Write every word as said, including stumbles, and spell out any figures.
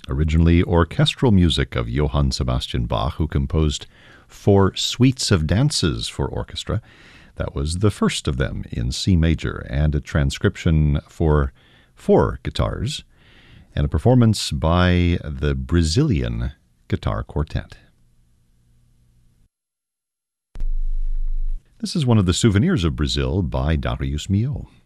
originally orchestral music of Johann Sebastian Bach, who composed four suites of dances for orchestra. That was the first of them in C major, and a transcription for four guitars, and a performance by the Brazilian Guitar Quartet. This is one of the souvenirs of Brazil by Darius Milhaud.